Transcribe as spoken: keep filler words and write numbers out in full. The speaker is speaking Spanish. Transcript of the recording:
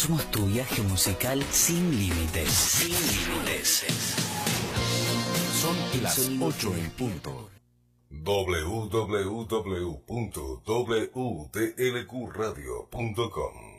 Somos tu viaje musical sin límites. Sin límites. Son las ocho en punto. doble u doble u doble u punto w t l q radio punto com